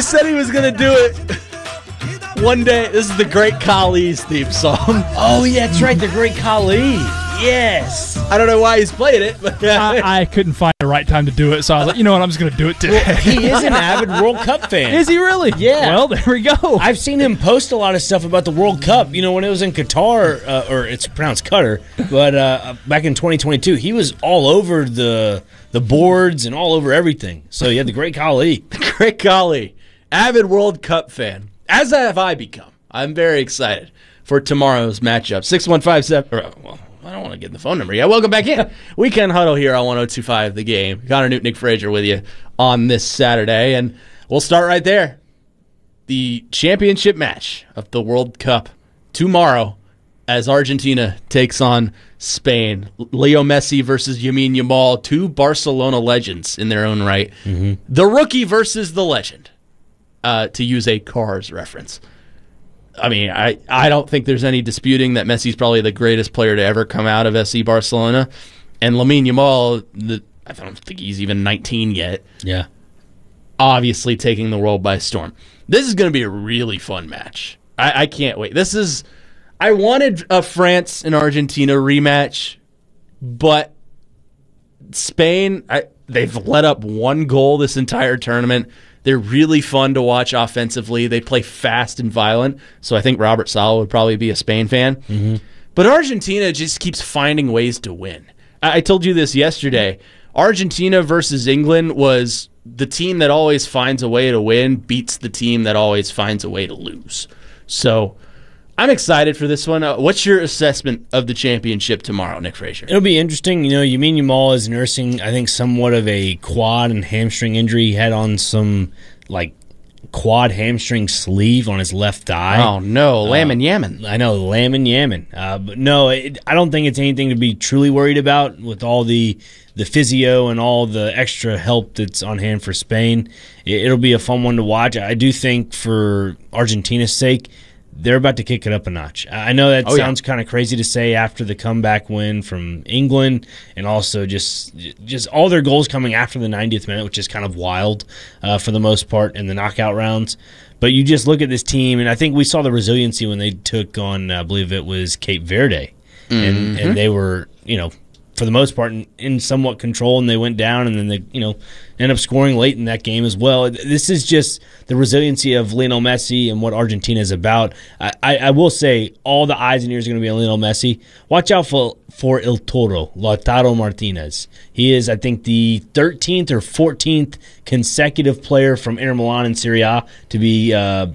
said he was going to do it one day. This is the Great Khali's theme song. Oh, yeah, that's right. The Great Khali. Yes. I don't know why he's playing it, but I couldn't find the right time to do it, so I was like, you know what, I'm just going to do it today. Well, he is an avid World Cup fan. Is he really? Yeah. Well, there we go. I've seen him post a lot of stuff about the World Cup. You know, when it was in Qatar, or it's pronounced Qatar, but back in 2022, he was all over the boards and all over everything. So, yeah, the Great Khali. Great Khali, avid World Cup fan, as have I become. I'm very excited for tomorrow's matchup. 6157. Well, I don't want to get the phone number yet. Welcome back in. Weekend Huddle here on 102.5 The Game. Connor Newton, Nick Frazier with you on this Saturday. And we'll start right there. The championship match of the World Cup tomorrow as Argentina takes on Spain. Leo Messi versus Lamine Yamal, two Barcelona legends in their own right. Mm-hmm. The rookie versus the legend, to use a Cars reference. I mean, I don't think there's any disputing that Messi's probably the greatest player to ever come out of SC Barcelona. And Lamine Yamal, I don't think he's even 19 yet. Yeah. Obviously taking the world by storm. This is going to be a really fun match. I can't wait. I wanted a France and Argentina rematch, but Spain, they've let up one goal this entire tournament. They're really fun to watch offensively. They play fast and violent, so I think Robert Saleh would probably be a Spain fan. Mm-hmm. But Argentina just keeps finding ways to win. I told you this yesterday. Argentina versus England was the team that always finds a way to win beats the team that always finds a way to lose. So I'm excited for this one. What's your assessment of the championship tomorrow, Nick Frazier? It'll be interesting. You know, Lamine Yamal is nursing, I think, somewhat of a quad and hamstring injury. He had on some, quad hamstring sleeve on his left thigh. Oh, no. Lamb and Yamin. I know, Lamb and Yamin. But no, I don't think it's anything to be truly worried about with all the physio and all the extra help that's on hand for Spain. It'll be a fun one to watch. I do think for Argentina's sake, they're about to kick it up a notch. I know that sounds kind of crazy to say after the comeback win from England, and also just all their goals coming after the 90th minute, which is kind of wild for the most part in the knockout rounds. But you just look at this team, and I think we saw the resiliency when they took on, I believe it was Cape Verde, and they were, for the most part, in somewhat control, and they went down, and then they, end up scoring late in that game as well. This is just the resiliency of Lionel Messi and what Argentina is about. I will say all the eyes and ears are going to be on Lionel Messi. Watch out for El Toro, Lautaro Martinez. He is, I think, the 13th or 14th consecutive player from Inter Milan and Serie A to be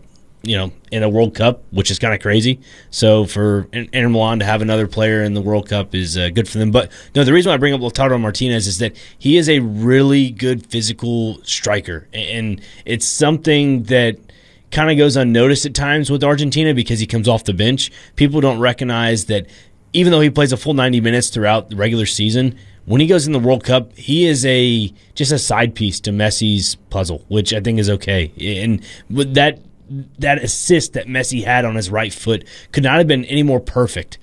in a World Cup, which is kind of crazy. So for Inter Milan to have another player in the World Cup is good for them. But no, the reason why I bring up Lautaro Martinez is that he is a really good physical striker. And it's something that kind of goes unnoticed at times with Argentina because he comes off the bench. People don't recognize that even though he plays a full 90 minutes throughout the regular season, when he goes in the World Cup, he is just a side piece to Messi's puzzle, which I think is okay. And with that assist that Messi had on his right foot could not have been any more perfect.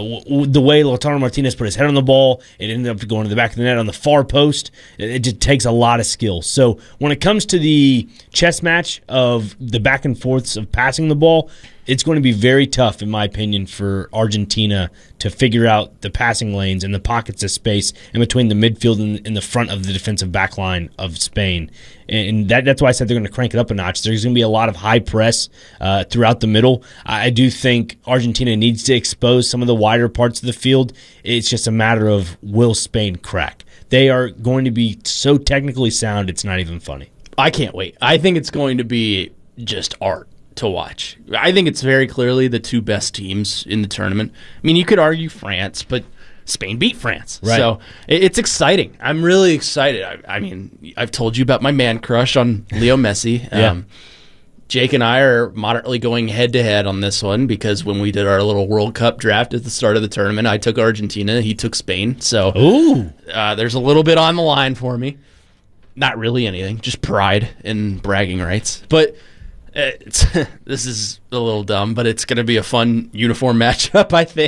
The way Lautaro Martinez put his head on the ball, it ended up going to the back of the net on the far post. It just takes a lot of skill. So when it comes to the chess match of the back and forths of passing the ball, it's going to be very tough, in my opinion, for Argentina to figure out the passing lanes and the pockets of space in between the midfield and the front of the defensive back line of Spain. And that's why I said they're going to crank it up a notch. There's going to be a lot of high press throughout the middle. I do think Argentina needs to expose some of the wider parts of the field. It's just a matter of, will Spain crack? They are going to be so technically sound, it's not even funny. I can't wait. I think it's going to be just art to watch. I think it's very clearly the two best teams in the tournament. I mean, you could argue France, but Spain beat France. Right. So it's exciting. I'm really excited. I mean, I've told you about my man crush on Leo Messi. Yeah. Jake and I are moderately going head-to-head on this one because when we did our little World Cup draft at the start of the tournament, I took Argentina, he took Spain. So there's a little bit on the line for me. Not really anything, just pride and bragging rights. But this is a little dumb, but it's going to be a fun uniform matchup, I think.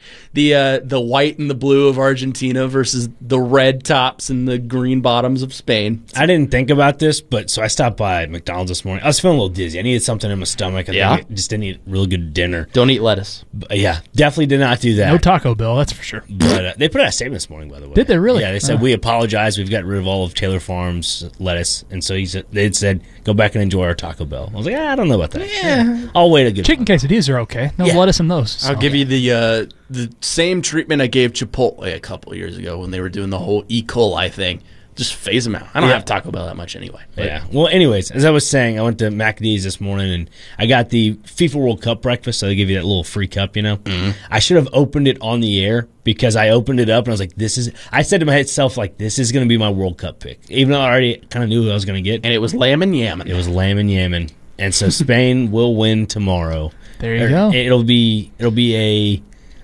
The white and the blue of Argentina versus the red tops and the green bottoms of Spain. I didn't think about this, but so I stopped by McDonald's this morning. I was feeling a little dizzy. I needed something in my stomach. I think I just didn't eat really good dinner. Don't eat lettuce. But yeah, definitely did not do that. No Taco Bell, that's for sure. But they put out a statement this morning, by the way. Did they really? Yeah, they said, we apologize. We've gotten rid of all of Taylor Farms lettuce. And so they said, go back and enjoy our Taco Bell. I was like, I don't know about that. Yeah. I'll wait a good Chicken quesadillas are okay. No lettuce in those. I'll give you the same treatment I gave Chipotle a couple years ago when they were doing the whole E. coli thing. Just phase them out. I don't have Taco Bell that much anyway. But. Yeah. Well, anyways, as I was saying, I went to McD's this morning and I got the FIFA World Cup breakfast. So they give you that little free cup, you know. Mm-hmm. I should have opened it on the air because I opened it up and I was like, I said to myself, like, this is going to be my World Cup pick. Even though I already kind of knew who I was going to get. And it was lamb and yamming. It was lamb and yamming. And so Spain will win tomorrow. There you go. It'll be a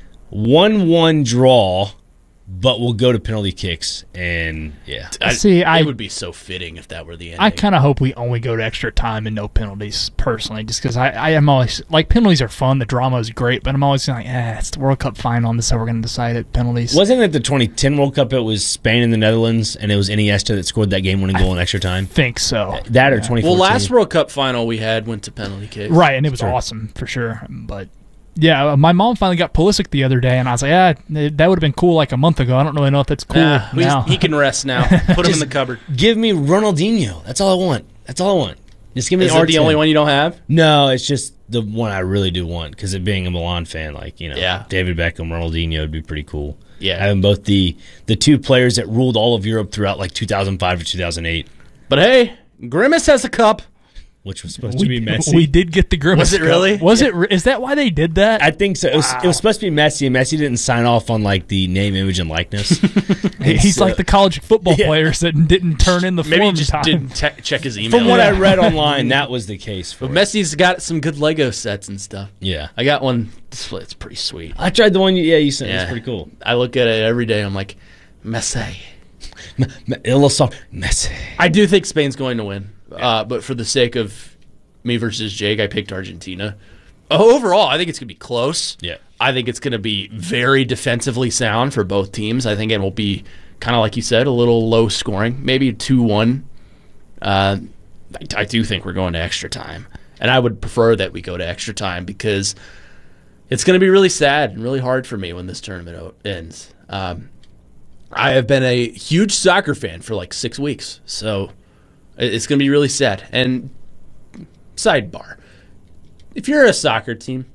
1-1 draw, but we'll go to penalty kicks. And yeah, it would be so fitting if that were the ending. I kind of hope we only go to extra time and no penalties, personally, just because I am always like, penalties are fun, the drama is great, but I'm always like, it's the World Cup final, and this is how we're going to decide it. Penalties. Wasn't it the 2010 World Cup? It was Spain and the Netherlands, and it was Iniesta that scored that game-winning goal in extra time. Think so. That or 2014. Well, last World Cup final we had went to penalty kicks, right? And it was awesome for sure, but. Yeah, my mom finally got Pulisic the other day, and I was like, that would have been cool like a month ago. I don't really know if that's cool now. He can rest now. Put him in the cupboard. Give me Ronaldinho. That's all I want. Just give me Is it the only one you don't have? No, it's just the one I really do want because it being a Milan fan, David Beckham, Ronaldinho would be pretty cool. Yeah. Having both the two players that ruled all of Europe throughout like 2005 to 2008. But hey, Grimace has a cup. Which was supposed to be Messi. We did get the Grimace. Was it really? It? Is that why they did that? I think so. It was supposed to be Messi, and Messi didn't sign off on like the name, image, and likeness. He's like the college football players that didn't turn in the form. Maybe he just time. didn't check his email. From what I read online, that was the case. But Messi's got some good Lego sets and stuff. Yeah, I got one. It's pretty sweet. I tried the one you sent. It's pretty cool. I look at it every day. I'm like, Messi. A little soft. Messi. I do think Spain's going to win, but for the sake of me versus Jake, I picked Argentina. Overall, I think it's going to be close. Yeah. I think it's going to be very defensively sound for both teams. I think it will be kind of like you said, a little low scoring, maybe 2-1. I do think we're going to extra time. And I would prefer that we go to extra time because it's going to be really sad and really hard for me when this tournament ends. I have been a huge soccer fan for like 6 weeks, so it's going to be really sad. And sidebar, if you're a soccer team,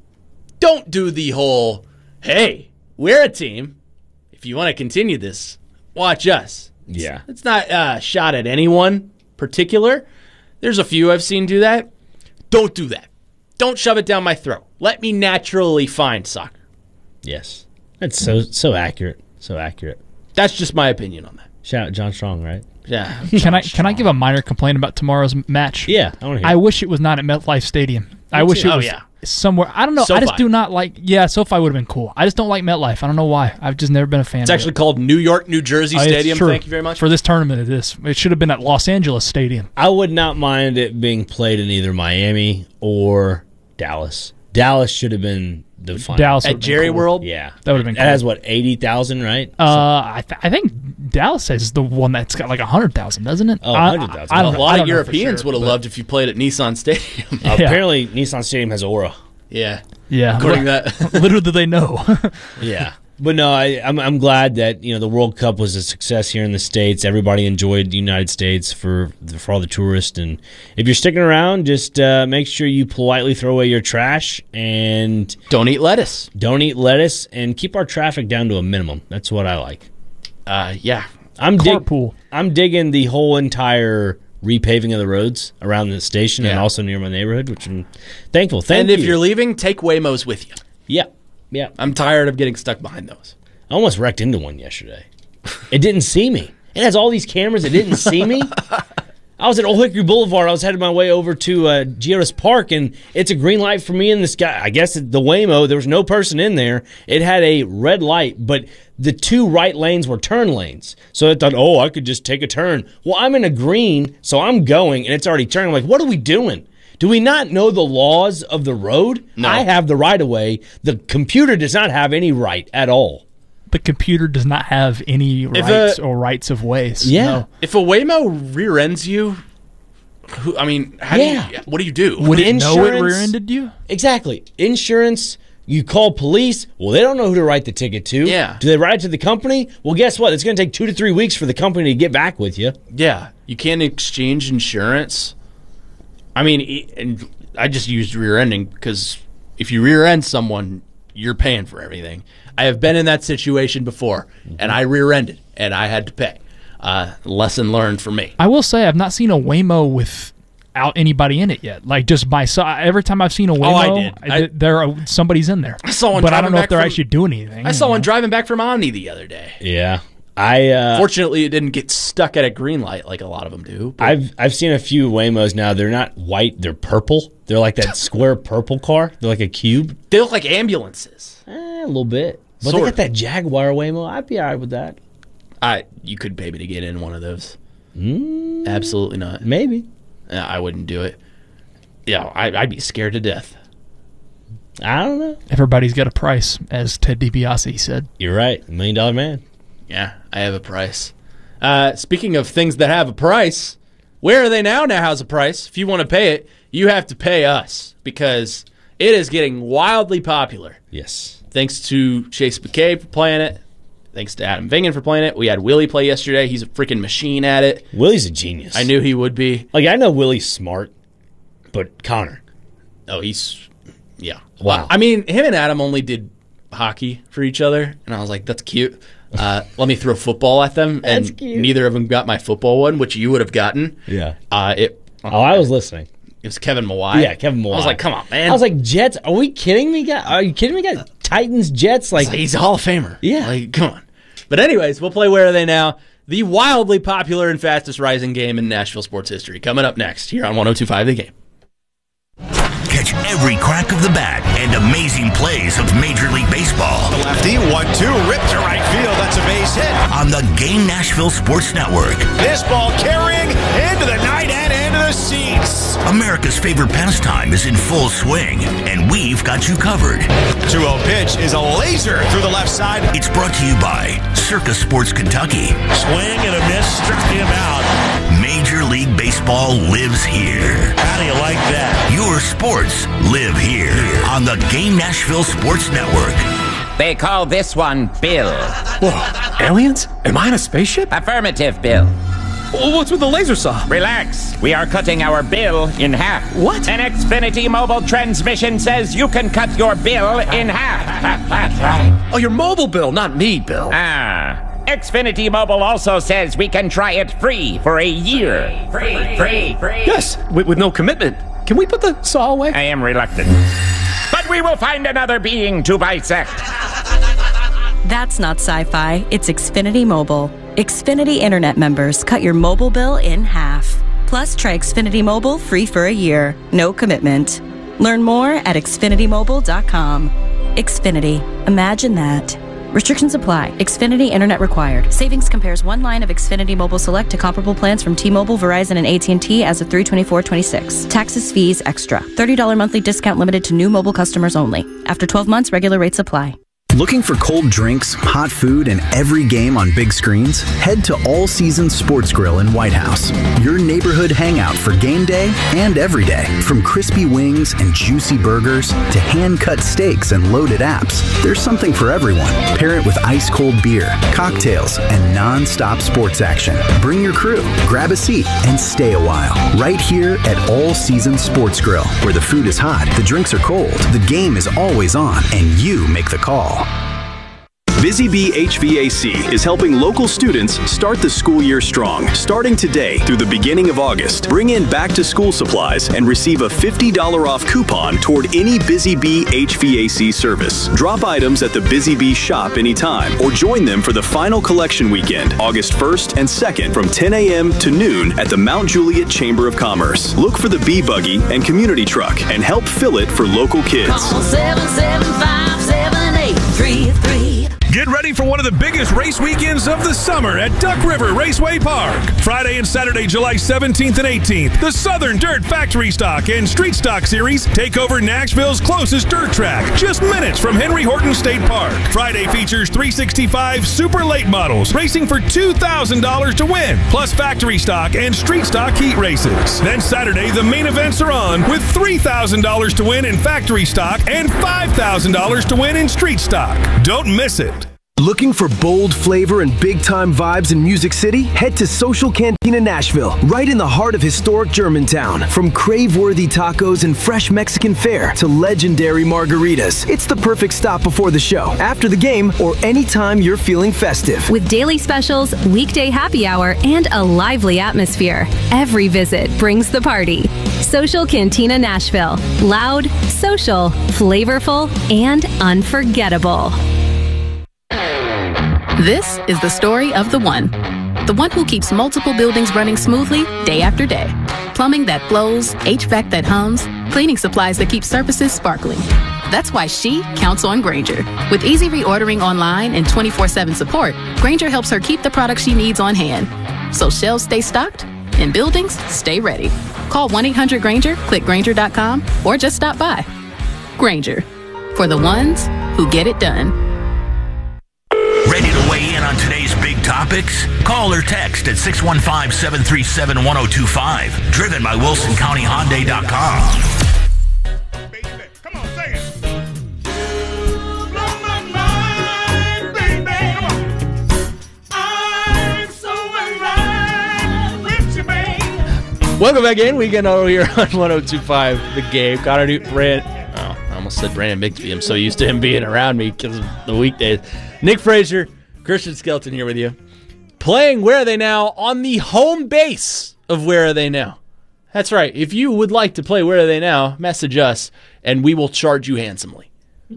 don't do the whole, hey, we're a team. If you want to continue this, watch us. Yeah. It's not a shot at anyone particular. There's a few I've seen do that. Don't do that. Don't shove it down my throat. Let me naturally find soccer. Yes. That's so accurate. So accurate. That's just my opinion on that. Shout out John Strong, right? Yeah. Can I give a minor complaint about tomorrow's match? Yeah, I want to hear. I wish it was not at MetLife Stadium. I wish it was somewhere. I don't know. SoFi. I just do not like. Yeah, SoFi would have been cool. I just don't like MetLife. I don't know why. I've just never been a fan. It's actually called New York, New Jersey Stadium. Thank you very much for this tournament. It is. It should have been at Los Angeles Stadium. I would not mind it being played in either Miami or Dallas. Dallas should have been the final. Dallas at Jerry World. Yeah, that would have been. That has what 80,000, right? I think Dallas is the one that's got like 100,000, doesn't it? Oh, 100,000. A lot of Europeans would have loved if you played at Nissan Stadium. Apparently, Nissan Stadium has aura. Yeah. According to that, little do they know. Yeah. But no, I'm glad that the World Cup was a success here in the States. Everybody enjoyed the United States for all the tourists. And if you're sticking around, just make sure you politely throw away your trash and don't eat lettuce. Don't eat lettuce and keep our traffic down to a minimum. That's what I like. Yeah. I'm carpool. digging the whole entire repaving of the roads around the station and also near my neighborhood, which I'm thankful. And if you're leaving, take Waymos with you. Yeah. Yeah. I'm tired of getting stuck behind those. I almost wrecked into one yesterday. It didn't see me. It has all these cameras. It didn't see me. I was at Old Hickory Boulevard. I was headed my way over to Geodis Park, and it's a green light for me and this guy. I guess the Waymo, there was no person in there. It had a red light, but the two right lanes were turn lanes. So I thought, I could just take a turn. Well, I'm in a green, so I'm going, and it's already turning. I'm like, what are we doing? Do we not know the laws of the road? No. I have the right of way. The computer does not have any right at all. The computer does not have any rights or rights of ways. Yeah. No. If a Waymo rear ends you, what do you do? Would it know it Insurance- rear-ended you? Exactly. Insurance, you call police. Well, they don't know who to write the ticket to. Yeah. Do they write it to the company? Well, guess what? It's going to take 2 to 3 weeks for the company to get back with you. Yeah, you can't exchange insurance. I mean, and I just used rear ending because if you rear end someone, you're paying for everything. I have been in that situation before, and I rear ended, and I had to pay. Lesson learned for me. I will say I've not seen a Waymo without anybody in it yet. Like just every time I've seen a Waymo, I did. Somebody's in there. I saw one but I driving don't know back if they're from- actually doing anything. I saw one driving back from Omni the other day. Yeah. Fortunately, it didn't get stuck at a green light like a lot of them do. But I've seen a few Waymos now. They're not white. They're purple. They're like that square purple car. They're like a cube. they look like ambulances. A little bit. But Sort they of. got that Jaguar Waymo. I'd be all right with that. You could pay me to get in one of those. Absolutely not. Maybe. I wouldn't do it. Yeah, I'd be scared to death. I don't know. Everybody's got a price, as Ted DiBiase said. You're right. $1 million man. Yeah, I have a price. Speaking of things that have a price, Where Are They Now has a price. If you want to pay it, you have to pay us because it is getting wildly popular. Yes. Thanks to Chase McCabe for playing it. Thanks to Adam Vingen for playing it. We had Willie play yesterday. He's a freaking machine at it. Willie's a genius. I knew he would be. Like, I know Willie's smart, but Connor. Oh, yeah. Wow. I mean, him and Adam only did hockey for each other, and I was like, that's cute. Let me throw football at them, That's and cute. neither of them got my football one, which you would have gotten. Yeah. It I was listening. was Kevin Mawai. Yeah, Kevin Moore. I was like, come on, man. I was like, Jets? Are we kidding me? Are you kidding me? Got Titans, Jets? Like, he's a Hall of Famer. Yeah. Like, come on. But anyways, we'll play Where Are They Now, the wildly popular and fastest rising game in Nashville sports history. Coming up next here on 102.5 The Game. Catch every crack of the bat and amazing plays of Major League Baseball Lefty, 1-2, ripped to right field. That's a base hit. on the Game Nashville Sports Network. This ball carrying into the night and into the seats. America's favorite pastime is in full swing, and we've got you covered. 2-0 pitch is a laser through the left side. It's brought to you by Circus Sports Kentucky. Swing and a miss, struck him out. Major League Baseball lives here. How do you like that? Your sports live here on the Game Nashville Sports Network. They call this one Bill. Whoa, aliens? Am I in a spaceship? Affirmative, Bill. What's with the laser saw? Relax. We are cutting our bill in half. What? An Xfinity mobile transmission says you can cut your bill in half. Oh, your mobile bill, not me, Bill. Xfinity Mobile also says we can try it free for a year. Free. Yes, with no commitment. Can we put the saw away? I am reluctant. But we will find another being to bisect. That's not sci-fi, it's Xfinity Mobile. Xfinity Internet members cut your mobile bill in half. Plus, try Xfinity Mobile free for a year. No commitment. Learn more at xfinitymobile.com. Xfinity. Imagine that. Restrictions apply. Xfinity Internet required. Savings compares one line of Xfinity Mobile Select to comparable plans from T-Mobile, Verizon, and AT&T as of 3/24/26. Taxes, fees, extra. $30 monthly discount limited to new mobile customers only. After 12 months, regular rates apply. Looking for cold drinks, hot food, and every game on big screens? Head to All Seasons Sports Grill in White House, your neighborhood hangout for game day and every day. From crispy wings and juicy burgers to hand-cut steaks and loaded apps, there's something for everyone. Pair it with ice-cold beer, cocktails, and non-stop sports action. Bring your crew, grab a seat, and stay a while. Right here at All Seasons Sports Grill, where the food is hot, the drinks are cold, the game is always on, and you make the call. Busy Bee HVAC is helping local students start the school year strong. Starting today through the beginning of August, bring in back-to-school supplies and receive a $50 off coupon toward any Busy Bee HVAC service. Drop items at the Busy Bee shop anytime or join them for the final collection weekend, August 1st and 2nd from 10 a.m. to noon at the Mount Juliet Chamber of Commerce. Look for the Bee Buggy and community truck and help fill it for local kids. Call 775-7833. Get ready for one of the biggest race weekends of the summer at Duck River Raceway Park. Friday and Saturday, July 17th and 18th, the Southern Dirt Factory Stock and Street Stock Series take over Nashville's closest dirt track, just minutes from Henry Horton State Park. Friday features 365 super late models racing for $2,000 to win, plus factory stock and street stock heat races. Then Saturday, the main events are on with $3,000 to win in factory stock and $5,000 to win in street stock. Don't miss it. Looking for bold flavor and big-time vibes in Music City? Head to Social Cantina Nashville, right in the heart of historic Germantown. From crave-worthy tacos and fresh Mexican fare to legendary margaritas, it's the perfect stop before the show, after the game, or anytime you're feeling festive. With daily specials, weekday happy hour, and a lively atmosphere, every visit brings the party. Social Cantina Nashville. Loud, social, flavorful, and unforgettable. This is the story of the one who keeps multiple buildings running smoothly day after day. Plumbing that flows, HVAC that hums, cleaning supplies that keep surfaces sparkling. That's why she counts on Grainger. With easy reordering online and 24/7 support, Grainger helps her keep the products she needs on hand. So shelves stay stocked and buildings stay ready. Call 1-800-GRAINGER, click Grainger.com, or just stop by. Grainger, for the ones who get it done. Ready to weigh in on today's big topics? Call or text at 615-737-1025. Driven by WilsonCountyHyundai.com. Welcome back in. Weekend over here on 102.5 The Game. Connor Newton, I almost said Brandon Bixby. I'm so used to him being around me because of the weekdays. Nick Frazier, Christian Skelton here with you. Playing Where Are They Now on the home base of Where Are They Now. That's right. If you would like to play Where Are They Now, message us and we will charge you handsomely.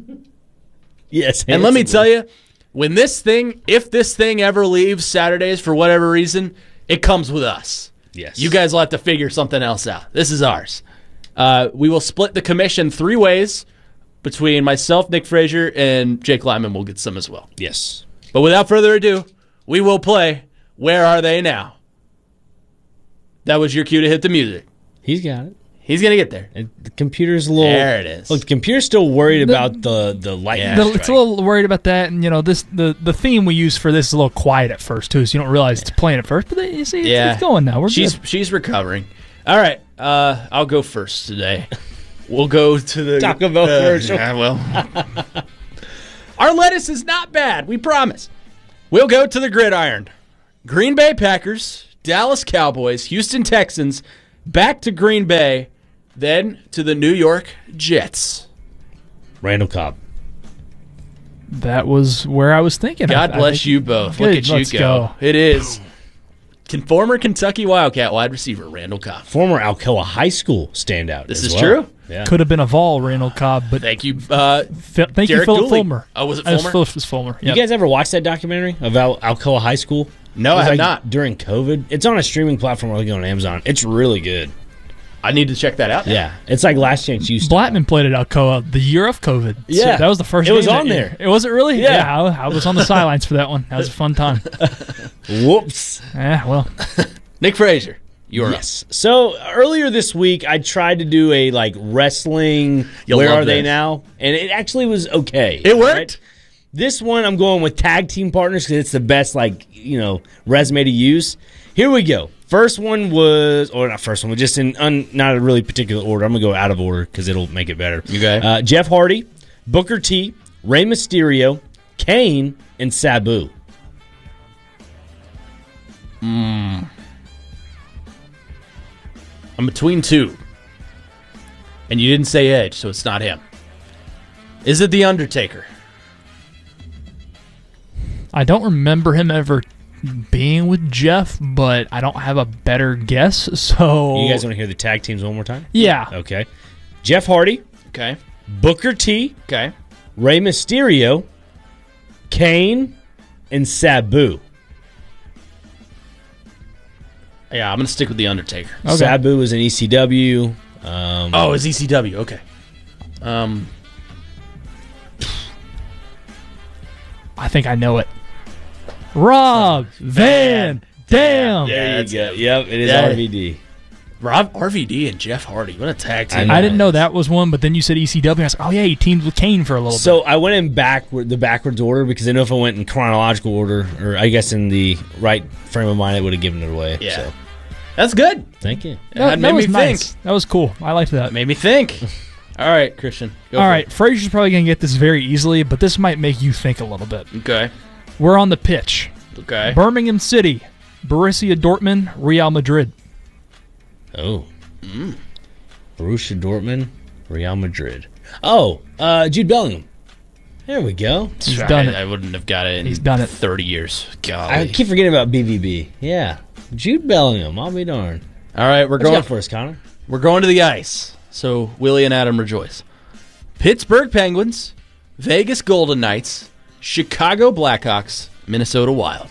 Yes. And let me tell you, when this thing, if this thing ever leaves Saturdays for whatever reason, it comes with us. Yes. You guys will have to figure something else out. This is ours. We will split the commission 3 ways between myself, Nick Frazier, and Jake Lyman. Will get some as well. Yes. But without further ado, we will play Where Are They Now? That was your cue to hit the music. He's got it. He's going to get there. The computer's a little... There it is. Look, the computer's still worried about the lightning strike. It's a little worried about that, and the theme we use for this is a little quiet at first too, so you don't realize it's playing at first. But you see, it's going now. She's recovering. All right, I'll go first today. We'll go to the Taco Bell commercial. Yeah, well, our lettuce is not bad. We promise. We'll go to the gridiron. Green Bay Packers, Dallas Cowboys, Houston Texans, back to Green Bay. Then to the New York Jets. Randall Cobb. That was where I was thinking. God bless you both. Look at you go. It is former Kentucky Wildcat wide receiver Randall Cobb. Former Alcoa High School standout. This is true. Yeah. Could have been a Vol, Randall Cobb, but thank you, thank you, Philip Fulmer. Oh, was it Fulmer? Philip Fulmer. Yep. You guys ever watch that documentary of Alcoa High School? No, I have not. During COVID, it's on a streaming platform. We're on Amazon. It's really good. I need to check that out now. Yeah, it's like Last Chance U. Blattman played at Alcoa the year of COVID. Yeah, so that was the first. It was game on there. It was it really? Yeah, I was on the sidelines for that one. That was a fun time. Whoops. Yeah, well, Nick Frazier, you're yes. So earlier this week, I tried to do a wrestling. Where are they now? And it actually was okay. It worked. Right? This one, I'm going with tag team partners because it's the best, resume to use. Here we go. First one was, or not first one, but just in not a really particular order. I'm going to go out of order because it'll make it better. Okay. Jeff Hardy, Booker T, Rey Mysterio, Kane, and Sabu. I'm between two. And you didn't say Edge, so it's not him. Is it The Undertaker? I don't remember him ever being with Jeff, but I don't have a better guess. So you guys want to hear the tag teams one more time? Yeah. Okay. Jeff Hardy. Okay. Booker T. Okay. Rey Mysterio. Kane. And Sabu. Yeah, I'm going to stick with The Undertaker. Okay. Sabu was in ECW. It's ECW. Okay. I think I know it. Rob Van Dam. There you go. Yep, it is Yeah. RVD. Rob RVD and Jeff Hardy. What a tag team. I didn't know that was one, but then you said ECW. And I was like, oh, yeah, he teamed with Kane for a little bit. So I went in the backwards order because I know if I went in chronological order, or I guess in the right frame of mind, it would have given it away. Yeah. So. That's good. Thank you. That made me was think. nice. That was cool. I liked that. Made me think. All right, Christian. Go All for right, Frazier's probably going to get this very easily, but this might make you think a little bit. it. Okay. We're on the pitch. Okay. Birmingham City, Borussia Dortmund, Real Madrid. Oh. Borussia Dortmund, Real Madrid. Oh, Jude Bellingham. There we go. He's done it. I wouldn't have got it in He's done it. 30 years. Golly. I keep forgetting about BVB. Yeah. Jude Bellingham. I'll be darned. All right, we're What you going got for us, Connor? We're going to the ice. So Willie and Adam rejoice. Pittsburgh Penguins, Vegas Golden Knights, Chicago Blackhawks, Minnesota Wild.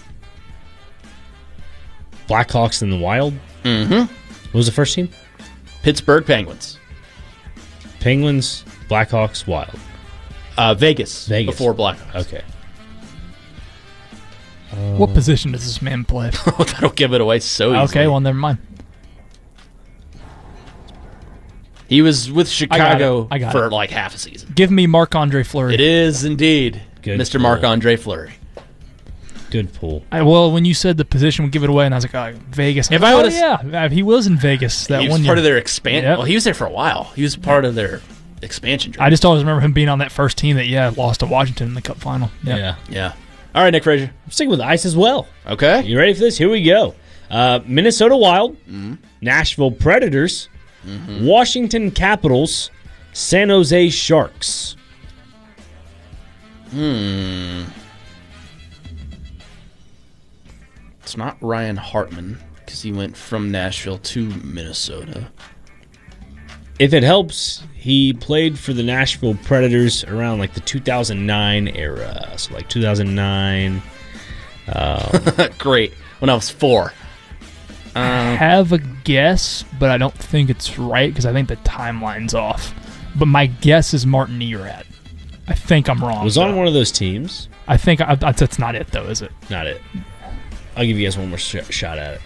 Blackhawks in the Wild. Mm-hmm. What was the first team? Pittsburgh Penguins. Penguins, Blackhawks, Wild. Vegas. Vegas. Before Blackhawks. Okay. What position does this man play? That'll give it away so easily. Okay, well, never mind. He was with Chicago I got for it. like half a season. Give me Marc-Andre Fleury. It is indeed Good Mr. pull. Marc-Andre Fleury. Good pull. Well, when you said the position would give it away, and I was like, oh, Vegas. If I oh, would've- yeah, he was in Vegas that He one was year. part of their expansion. Yep. Well, he was there for a while. He was part of their expansion draft. I just always remember him being on that first team that, lost to Washington in the Cup final. Yep. Yeah. Yeah. All right, Nick Frazier. I'm sticking with ice as well. Okay. You ready for this? Here we go. Minnesota Wild, Nashville Predators, Washington Capitals, San Jose Sharks. It's not Ryan Hartman because he went from Nashville to Minnesota. If it helps, he played for the Nashville Predators around like the 2009 era. So like 2009. Great. When I was 4. I have a guess, but I don't think it's right because I think the timeline's off. But my guess is Martin Erat. I think I'm wrong. Was on one of those teams. I think that's not it, though, is it? Not it. I'll give you guys one more shot at it.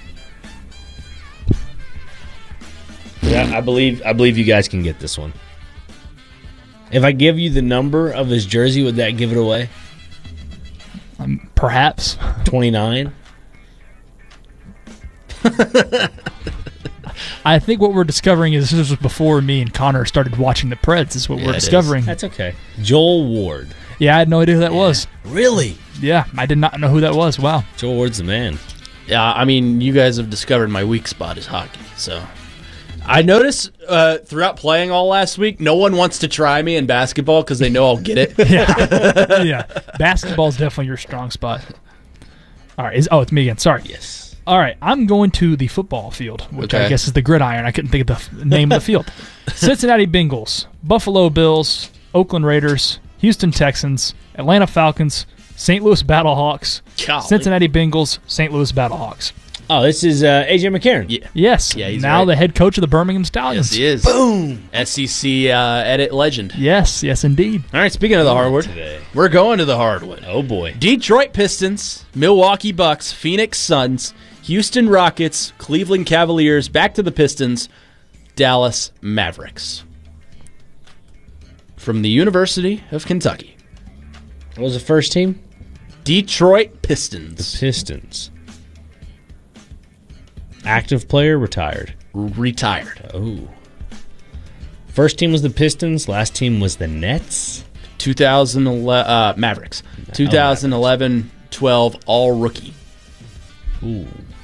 Yeah, I believe you guys can get this one. If I give you the number of his jersey, would that give it away? Perhaps. 29. I think what we're discovering is this was before me and Connor started watching the Preds. Is what we're discovering. That's okay. Joel Ward. Yeah, I had no idea who that was. Really? Yeah, I did not know who that was. Wow. Joel Ward's the man. Yeah, I mean, you guys have discovered my weak spot is hockey. So I noticed throughout playing all last week, no one wants to try me in basketball because they know I'll get it. Yeah. Basketball's definitely your strong spot. All right. It's me again. Sorry. Yes. All right. I'm going to the football field, which I Okay. guess is the gridiron. I couldn't think of the name of the field. Cincinnati Bengals, Buffalo Bills, Oakland Raiders, Houston Texans, Atlanta Falcons, St. Louis Battlehawks, Golly. Cincinnati Bengals, St. Louis Battlehawks. Oh, this is AJ McCarron. Yeah. Yes. Yeah, he's now right. the head coach of the Birmingham Stallions. Yes, he is. Boom. SEC edit legend. Yes, indeed. All right, speaking of the hardwood, Today. we're going to the hardwood. Oh, boy. Detroit Pistons, Milwaukee Bucks, Phoenix Suns, Houston Rockets, Cleveland Cavaliers, back to the Pistons, Dallas Mavericks. From the University of Kentucky. What was the first team? Detroit Pistons. Pistons. Active player, retired. Retired. Oh. First team was the Pistons. Last team was the Nets. 2011 Mavericks. 2011-12 all rookie. Ooh.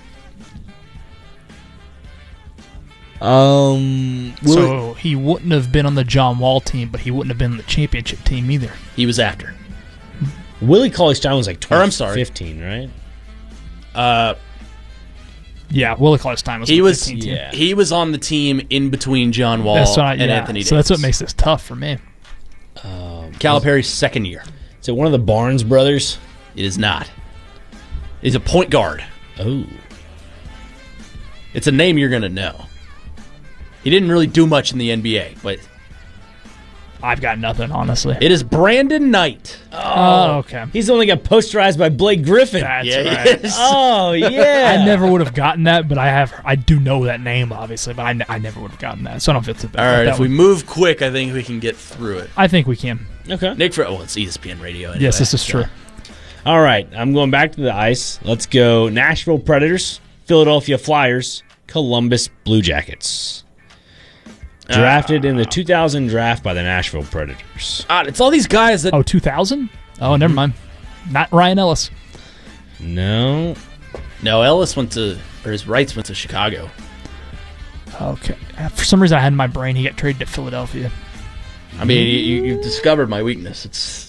So he wouldn't have been on the John Wall team, but he wouldn't have been on the championship team either. He was after. Willie Cauley-Stein was like 2015, right? Yeah, Willie Cauley-Stein was. He on the was 15 team. he was on the team in between John Wall That's what and Anthony Davis. So that's what makes this tough for me. Calipari's second year. Is it one of the Barnes brothers? It is not. He's a point guard. Oh. It's a name you're going to know. He didn't really do much in the NBA, but I've got nothing, honestly. It is Brandon Knight. Oh, okay. He's only got posterized by Blake Griffin. That's Yeah, right. yes. Oh, yeah. I never would have gotten that, but I do know that name, obviously, but I never would have gotten that, so I don't feel too bad. All right, about if we that one. move quick, I think we can get through it. I think we can. Okay. Nick, it's ESPN Radio. Anyway, Yes, this is true. All right, I'm going back to the ice. Let's go Nashville Predators, Philadelphia Flyers, Columbus Blue Jackets. Drafted in the 2000 draft by the Nashville Predators. It's all these guys that. Oh, 2000? Oh, never mind. Not Ryan Ellis. No. No, Ellis his rights went to Chicago. Okay. For some reason, I had in my brain he got traded to Philadelphia. I mean, you've discovered my weakness. It's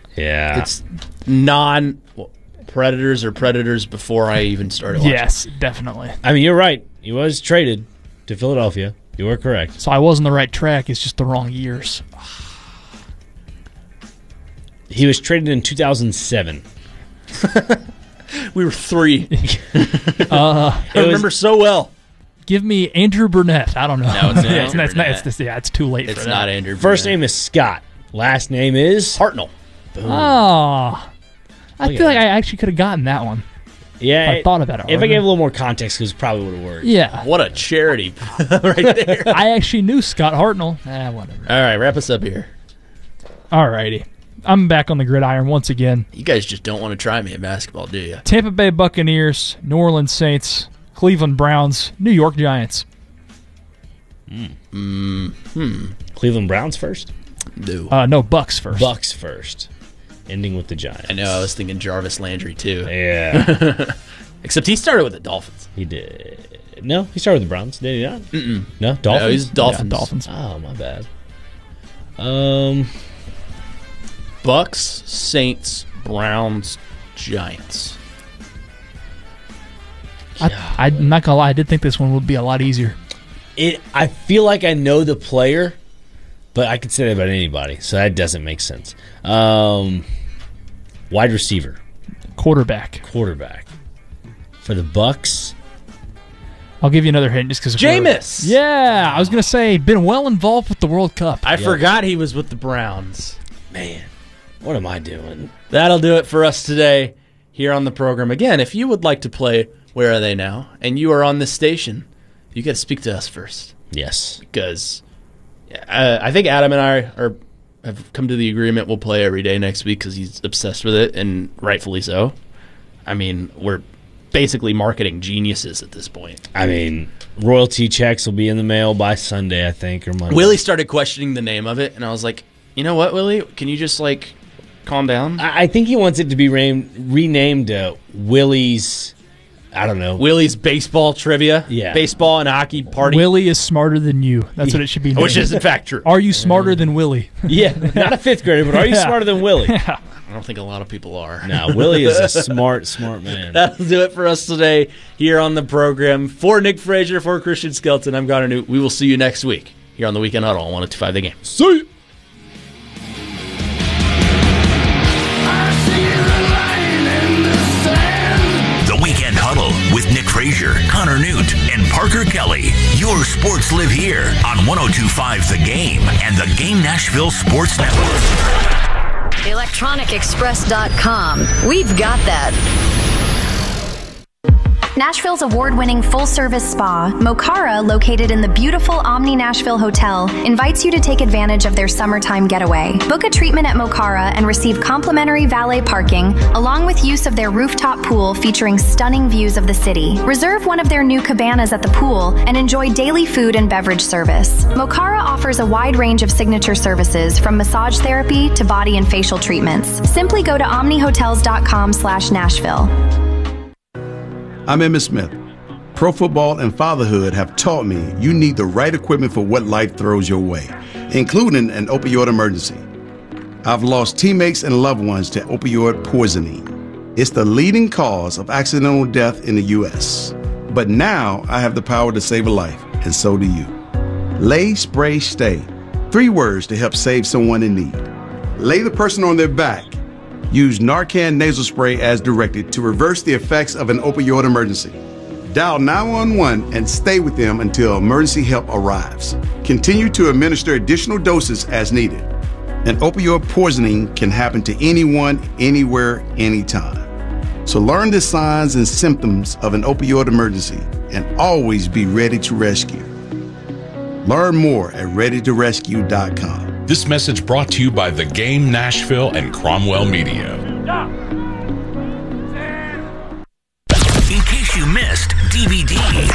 non-Predators or Predators before I even started watching. Yes, definitely. I mean, you're right. He was traded to Philadelphia. You were correct. So I was on the right track. It's just the wrong years. He was traded in 2007. We were 3. I remember so well. Give me Andrew Burnett. I don't know. No, it's not Andrew it's too late for that. It's not Andrew Burnett. First name is Scott. Last name is Hartnell. Oh. I feel like I actually could have gotten that one. Yeah. If I thought about it. If I gave a little more context, it probably would have worked. Yeah. What a charity right there. I actually knew Scott Hartnell. Whatever. All right, wrap us up here. All righty. I'm back on the gridiron once again. You guys just don't want to try me in basketball, do you? Tampa Bay Buccaneers, New Orleans Saints, Cleveland Browns, New York Giants. Cleveland Browns first? No, Bucks first. Bucks first. Ending with the Giants. I know, I was thinking Jarvis Landry, too. Yeah. Except he started with the Dolphins. He did. No, he started with the Browns, did he not? Mm-mm. No, Dolphins? No, he's Dolphins. Yeah, Dolphins. Oh, my bad. Bucks, Saints, Browns, Giants. I'm not going to lie. I did think this one would be a lot easier. I feel like I know the player, but I could say that about anybody, so that doesn't make sense. Wide receiver. Quarterback. For the Bucks. I'll give you another hint just because. Jameis! Yeah, I was going to say, been well involved with the World Cup. I forgot he was with the Browns. Man, what am I doing? That'll do it for us today here on the program. Again, if you would like to play Where Are They Now, and you are on this station, you got to speak to us first. Yes. Because I think Adam and I have come to the agreement we'll play every day next week because he's obsessed with it, and rightfully so. I mean, we're basically marketing geniuses at this point. I mean, royalty checks will be in the mail by Sunday, I think, or Monday. Willie started questioning the name of it, and I was like, you know what, Willie? Can you just, calm down? I think he wants it to be renamed Willie's, I don't know. Willie's Baseball Trivia. Yeah. Baseball and Hockey Party. Willie is smarter than you. That's what it should be named. Which is, in fact, true. Are you smarter than Willie? Yeah, not a fifth grader, but are you smarter than Willie? Yeah. I don't think a lot of people are. No, Willie is a smart man. That'll do it for us today here on the program. For Nick Frazier, for Christian Skelton, I'm Connor Newt. We will see you next week here on the Weekend Huddle on 102.5 The Game. See you. The Weekend Huddle with Nick Frazier, Connor Newt, and Parker Kelly. Your sports live here on 102.5 The Game and the Game Nashville Sports Network. ElectronicExpress.com. We've got that. Nashville's award-winning full-service spa, Mokara, located in the beautiful Omni Nashville Hotel, invites you to take advantage of their summertime getaway. Book a treatment at Mokara and receive complimentary valet parking, along with use of their rooftop pool featuring stunning views of the city. Reserve one of their new cabanas at the pool and enjoy daily food and beverage service. Mokara offers a wide range of signature services, from massage therapy to body and facial treatments. Simply go to omnihotels.com/Nashville. I'm Emmitt Smith. Pro football and fatherhood have taught me you need the right equipment for what life throws your way, including an opioid emergency. I've lost teammates and loved ones to opioid poisoning. It's the leading cause of accidental death in the U.S. But now I have the power to save a life, and so do you. Lay, spray, stay. 3 words to help save someone in need. Lay the person on their back. Use Narcan nasal spray as directed to reverse the effects of an opioid emergency. Dial 911 and stay with them until emergency help arrives. Continue to administer additional doses as needed. And opioid poisoning can happen to anyone, anywhere, anytime. So learn the signs and symptoms of an opioid emergency and always be ready to rescue. Learn more at readytorescue.com. This message brought to you by The Game Nashville and Cromwell Media. In case you missed DVD.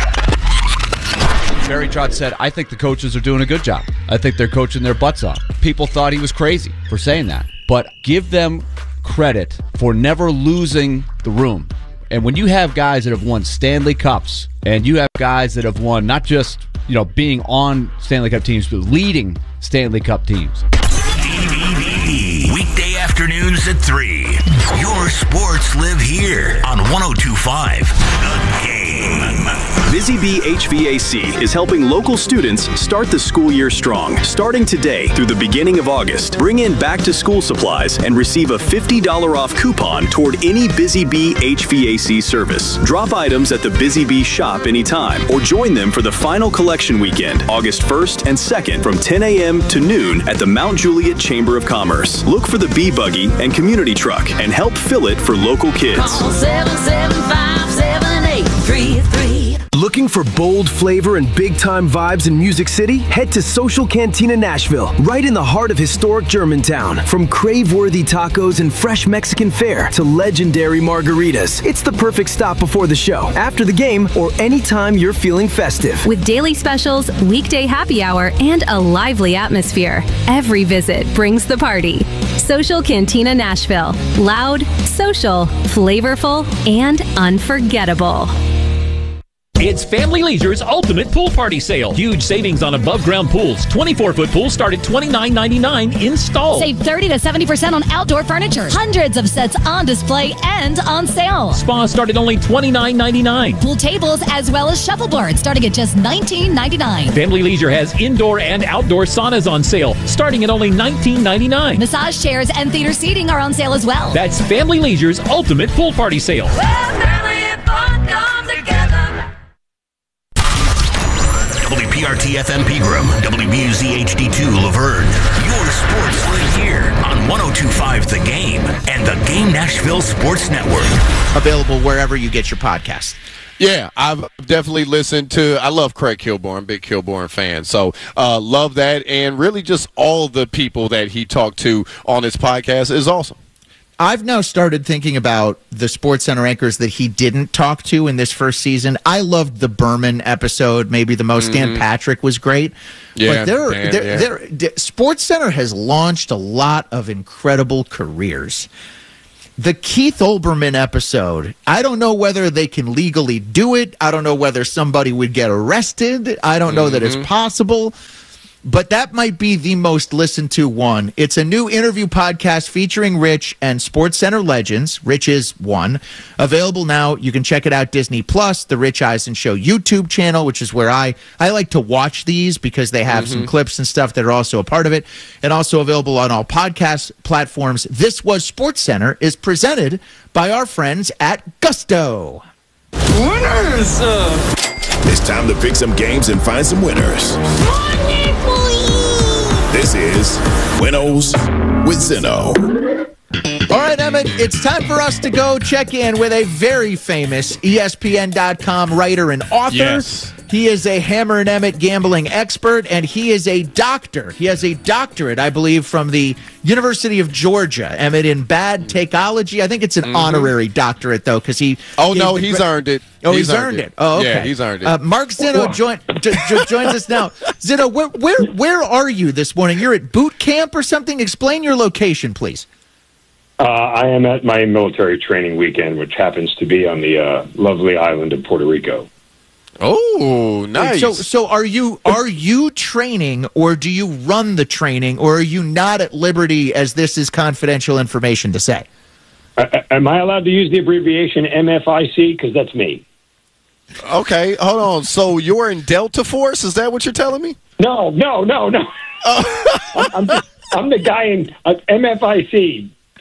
Barry Trotz said, I think the coaches are doing a good job. I think they're coaching their butts off. People thought he was crazy for saying that. But give them credit for never losing the room. And when you have guys that have won Stanley Cups, and you have guys that have won not just, being on Stanley Cup teams, but leading Stanley Cup teams. DVD. Weekday afternoons at 3. Your sports live here on 102.5 The Game. Busy Bee HVAC is helping local students start the school year strong. Starting today through the beginning of August, bring in back-to-school supplies and receive a $50 off coupon toward any Busy Bee HVAC service. Drop items at the Busy Bee shop anytime or join them for the final collection weekend, August 1st and 2nd from 10 a.m. to noon at the Mount Juliet Chamber of Commerce. Look for the Bee Buggy and community truck and help fill it for local kids. Call 775-7833. Looking for bold flavor and big-time vibes in Music City? Head to Social Cantina Nashville, right in the heart of historic Germantown. From crave-worthy tacos and fresh Mexican fare to legendary margaritas, it's the perfect stop before the show, after the game, or anytime you're feeling festive. With daily specials, weekday happy hour, and a lively atmosphere, every visit brings the party. Social Cantina Nashville. Loud, social, flavorful, and unforgettable. It's Family Leisure's Ultimate Pool Party Sale. Huge savings on above-ground pools. 24-foot pools start at $29.99 installed. Save 30 to 70% on outdoor furniture. Hundreds of sets on display and on sale. Spas start at only $29.99. Pool tables as well as shuffleboards starting at just $19.99. Family Leisure has indoor and outdoor saunas on sale starting at only $19.99. Massage chairs and theater seating are on sale as well. That's Family Leisure's Ultimate Pool Party Sale. Well, family and fun come together. WPRT FM Pegram, WBUZ HD2 Laverne. Your sports live here on 102.5 The Game and the Game Nashville Sports Network. Available wherever you get your podcast. Yeah, I've definitely listened to. I love Craig Kilborn, big Kilborn fan. So love that, and really just all the people that he talked to on his podcast is awesome. I've now started thinking about the SportsCenter anchors that he didn't talk to in this first season. I loved the Berman episode, maybe the most. Dan Patrick was great. Yeah, but SportsCenter has launched a lot of incredible careers. The Keith Olbermann episode, I don't know whether they can legally do it. I don't know whether somebody would get arrested. I don't know that it's possible. But that might be the most listened to one. It's a new interview podcast featuring Rich and SportsCenter legends. Rich is one. Available now. You can check it out, Disney Plus, the Rich Eisen Show YouTube channel, which is where I like to watch these because they have some clips and stuff that are also a part of it. And also available on all podcast platforms. This Was SportsCenter is presented by our friends at Gusto. Winners! It's time to pick some games and find some winners. This is Winnows with Zeno. All right, Emmett, it's time for us to go check in with a very famous ESPN.com writer and author. Yes. He is a Hammer and Emmett gambling expert, and he is a doctor. He has a doctorate, I believe, from the University of Georgia, Emmett, in bad takeology. I think it's an honorary doctorate, though, because he... Oh, no, he's earned it. Oh, he's earned it. Oh, okay. Yeah, he's earned it. Mark Zeno joins us now. Zeno, where are you this morning? You're at boot camp or something? Explain your location, please. I am at my military training weekend, which happens to be on the lovely island of Puerto Rico. Oh, nice. So are you training, or do you run the training, or are you not at liberty, as this is confidential information, to say? Am I allowed to use the abbreviation MFIC? Because that's me. Okay, hold on. So you're in Delta Force? Is that what you're telling me? No. I'm the guy in MFIC.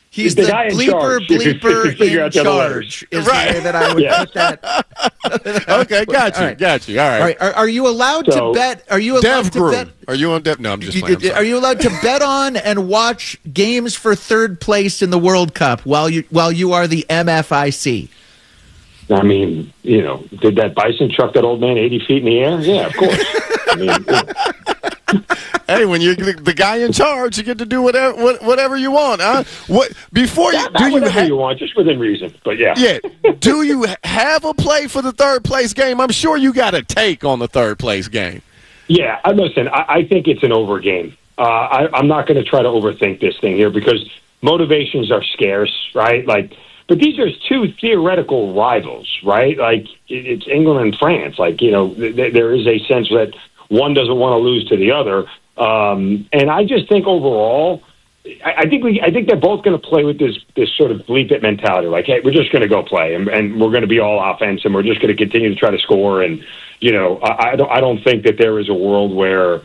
He's the guy in bleeper figure in out the other charge letters. is the way that I would put that. Okay, got you, All right. got you. All right. All right. Are you allowed to bet? Are you allowed Dev to Groom. bet? Are you on Dev? No, I'm just playing. I'm sorry. Are you allowed to bet on and watch games for third place in the World Cup while you are the MFIC? I mean, did that bison chuck that old man 80 feet in the air? Yeah, of course. I mean, Hey, when you're the guy in charge, you get to do whatever you want. Huh? What before you do whatever you want, just within reason. But yeah. Do you have a play for the third place game? I'm sure you got a take on the third place game. Yeah, listen, I think it's an over game. I'm not going to try to overthink this thing here because motivations are scarce, right? But these are two theoretical rivals, right? It's England and France. There is a sense that one doesn't want to lose to the other. And I just think overall, I think they're both going to play with this sort of bleep it mentality. Hey, we're just going to go play and we're going to be all offense and we're just going to continue to try to score. And, I don't think that there is a world where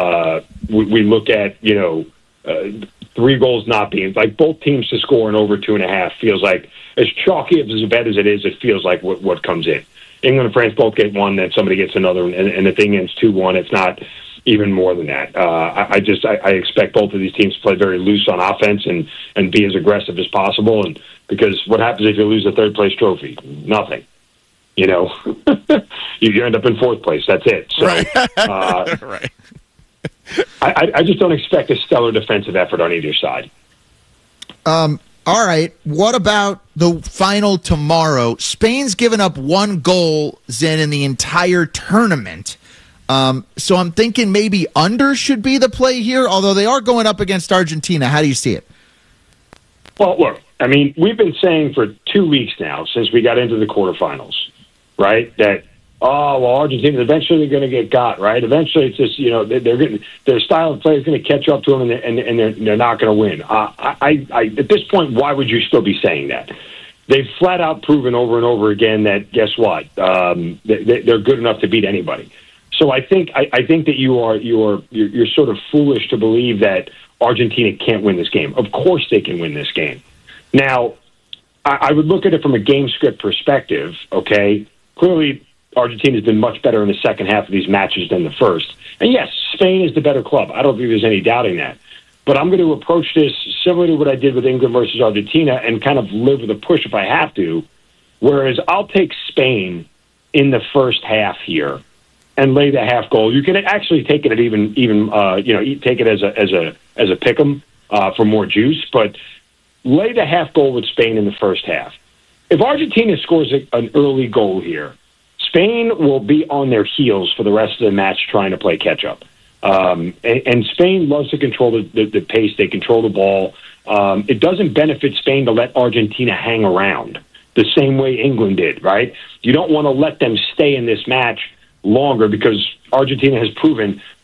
we look at, 3 goals not being both teams to score in over 2.5 feels like as chalky as a bet as it is, it feels like what comes in. England and France both get one, then somebody gets another, and the thing ends 2-1. It's not even more than that. I expect both of these teams to play very loose on offense and be as aggressive as possible. And because what happens if you lose the third place trophy? Nothing. You end up in 4th place. That's it. So, Right. I just don't expect a stellar defensive effort on either side. All right. What about the final tomorrow? Spain's given up 1 goal, Zen, in the entire tournament. So I'm thinking maybe under should be the play here, although they are going up against Argentina. How do you see it? Well, look, I mean, we've been saying for 2 weeks now since we got into the quarterfinals, right, that, Argentina, eventually they're going to get got, right? Eventually it's just, they're getting, their style of play is going to catch up to them and they're not going to win. At this point, why would you still be saying that? They've flat out proven over and over again that, guess what? They're good enough to beat anybody. So I think that you're sort of foolish to believe that Argentina can't win this game. Of course they can win this game. Now, I would look at it from a game script perspective, okay? Clearly, Argentina's been much better in the second half of these matches than the first. And yes, Spain is the better club. I don't think there's any doubting that. But I'm going to approach this similar to what I did with England versus Argentina and kind of live with a push if I have to, whereas I'll take Spain in the first half here and lay the half goal. You can actually take it at even take it as a pick 'em for more juice, but lay the half goal with Spain in the first half. If Argentina scores an early goal here, Spain will be on their heels for the rest of the match trying to play catch up. And Spain loves to control the pace. They control the ball. It doesn't benefit Spain to let Argentina hang around the same way England did, right? You don't want to let them stay in this match longer because Argentina has proven